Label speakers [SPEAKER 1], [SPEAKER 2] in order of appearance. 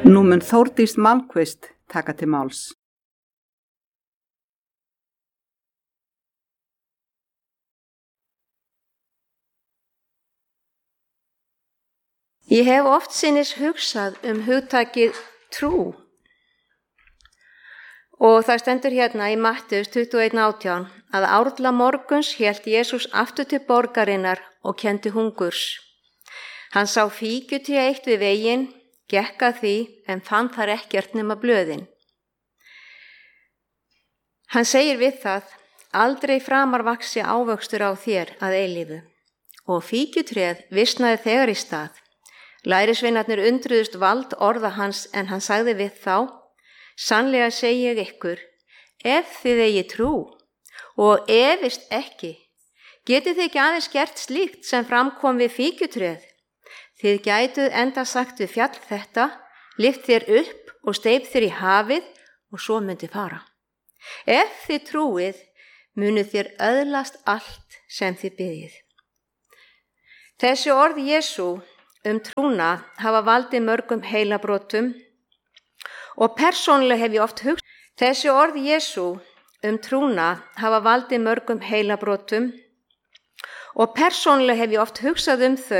[SPEAKER 1] Nú mun Þórdís Malmquist taka til máls.
[SPEAKER 2] Ég hef oftsinnis hugsað hugtakið trú og það stendur hérna í Mattheus 21:18 að árla morguns hélt Jesús aftur til borgarinnar og kenndi hungurs. Hann sá fíkjutré eitt við veginn, gekk að því en fann þar ekkert nema blöðin. Hann segir við það, aldrei framar vaxi ávöxtur á þér að eilífu. Og fíkjutréð visnaði þegar í stað. Lærisveinarnir undruðust vald orða hans en hann sagði við þá, sannlega segi ég ykkur, ef þið eigi trú og efist ekki, getið þið ekki aðeins gert slíkt sem framkom við fíkjutréð. Þið gætuð enda sagt við fjall þetta, lyft þér upp og steyp þér í hafið og svo myndi fara. Ef þið trúið, munið þér öðlast allt sem þið biðjið. Þessi orð Jesú trúna hafa valdið mörgum heilabrotum og persónulega hef ég oft hugsað. Þessi orð Jesú trúna hafa valdið mörgum heilabrotum og persónulega hef ég oft hugsað þau